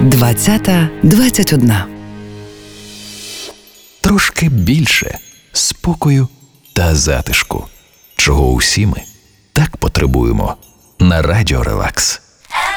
20:21. Трошки більше спокою та затишку, чого усі ми так потребуємо на Радіо Релакс.